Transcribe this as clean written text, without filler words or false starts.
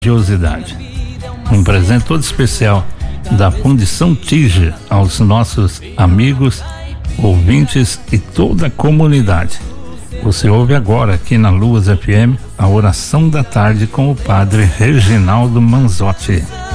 religiosidade. Um presente todo especial da Fundição Tige aos nossos amigos, ouvintes e toda a comunidade. Você ouve agora aqui na Luz FM a oração da tarde com o padre Reginaldo Manzotti.